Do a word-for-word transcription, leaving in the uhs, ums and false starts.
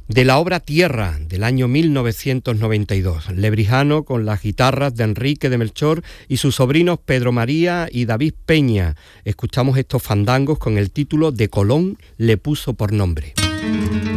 de la obra Tierra, del año mil novecientos noventa y dos. Lebrijano con las guitarras de Enrique de Melchor y sus sobrinos Pedro María y David Peña. Escuchamos estos fandangos con el título De Colón le puso por nombre.